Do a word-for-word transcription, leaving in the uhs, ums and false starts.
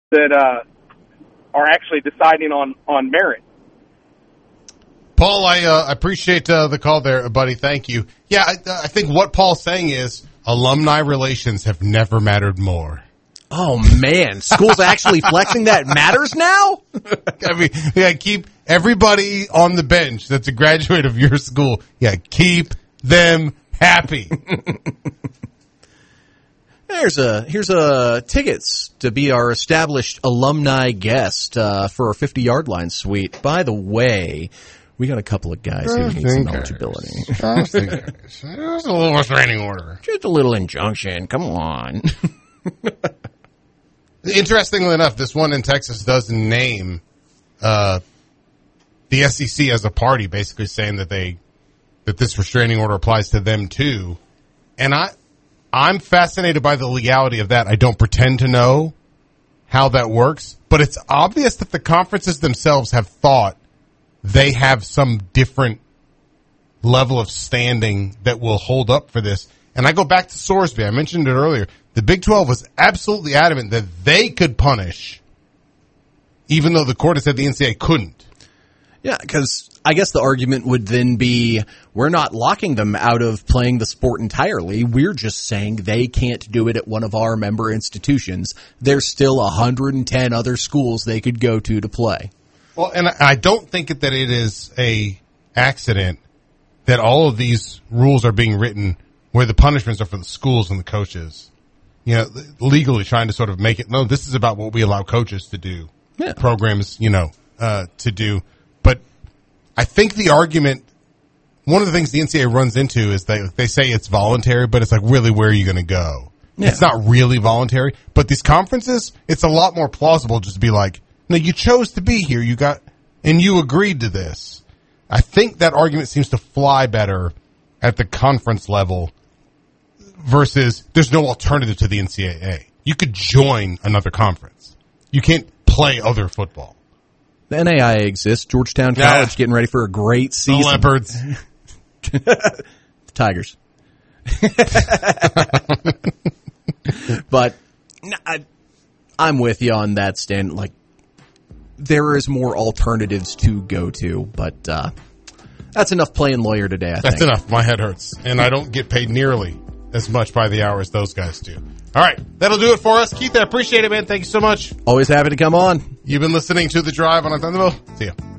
that uh, are actually deciding on, on merit. Paul, I uh, appreciate uh, the call there, buddy. Thank you. Yeah, I, I think what Paul's saying is alumni relations have never mattered more. Oh, man. Schools actually flexing that matters now? I mean, yeah, keep everybody on the bench that's a graduate of your school. Yeah, keep them happy. Here's a here's a tickets to be our established alumni guest uh, for our fifty-yard line suite. By the way, we got a couple of guys who need some eligibility. Just a little restraining order. Just a little injunction. Come on. Interestingly enough, this one in Texas does name uh, the S E C as a party, basically saying that they that this restraining order applies to them too. And I, I'm fascinated by the legality of that. I don't pretend to know how that works, but it's obvious that the conferences themselves have thought they have some different level of standing that will hold up for this. And I go back to Sorsby. I mentioned it earlier. The Big twelve was absolutely adamant that they could punish, even though the court had said the N C double A couldn't. Yeah, because I guess the argument would then be, we're not locking them out of playing the sport entirely. We're just saying they can't do it at one of our member institutions. There's still one hundred ten other schools they could go to to play. Well, and I don't think that it is a accident that all of these rules are being written where the punishments are for the schools and the coaches. You know, legally trying to sort of make it, no, this is about what we allow coaches to do, yeah. programs, you know, uh, to do. But I think the argument, one of the things the N C double A runs into is they, they say it's voluntary, but it's like, really, where are you going to go? Yeah. It's not really voluntary. But these conferences, it's a lot more plausible just to be like, no, you chose to be here. You got, and you agreed to this. I think that argument seems to fly better at the conference level versus there's no alternative to the N C double A. You could join another conference. You can't play other football. The N A I A exists. Georgetown yeah. College getting ready for a great season. The Leopards. The Tigers. But I, I'm with you on that stand. Like, there is more alternatives to go to, but uh, that's enough playing lawyer today, I That's think. enough. My head hurts. And I don't get paid nearly as much by the hour as those guys do. All right. That'll do it for us. Keith, I appreciate it, man. Thank you so much. Always happy to come on. You've been listening to The Drive on Thunderbolt. See ya.